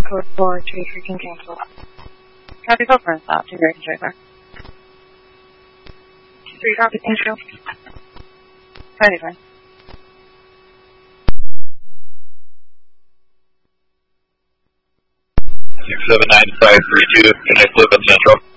code 423 can cancel. Copy, go for a stop. 2 very control car. 3 copy, thank you. Ready, fine. 679-532, can I flip at Central?